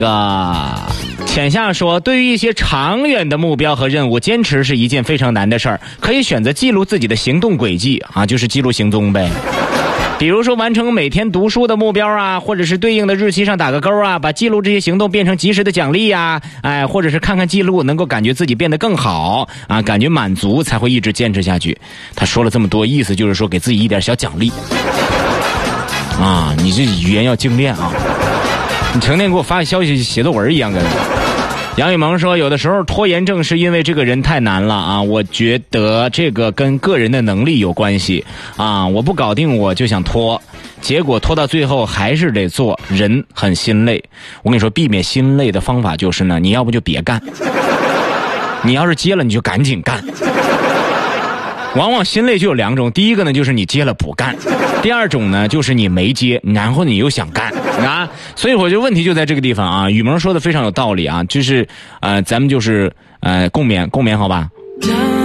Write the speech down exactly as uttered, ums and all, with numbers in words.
啊，浅夏说，对于一些长远的目标和任务，坚持是一件非常难的事儿。可以选择记录自己的行动轨迹啊，就是记录行踪呗。比如说完成每天读书的目标啊，或者是对应的日期上打个勾啊，把记录这些行动变成及时的奖励啊，哎，或者是看看记录，能够感觉自己变得更好啊，感觉满足才会一直坚持下去。他说了这么多，意思就是说给自己一点小奖励啊，你这语言要精炼啊。你成天给我发消息写作文一样的。杨雨萌说，有的时候拖延症是因为这个人太难了啊，我觉得这个跟个人的能力有关系啊，我不搞定我就想拖，结果拖到最后还是得做，人很心累。我跟你说，避免心累的方法就是呢，你要不就别干，你要是接了你就赶紧干。往往心累就有两种，第一个呢就是你接了不干，第二种呢就是你没接，然后你又想干啊。所以我觉得问题就在这个地方啊。雨萌说的非常有道理啊，就是呃咱们就是呃共勉共勉好吧。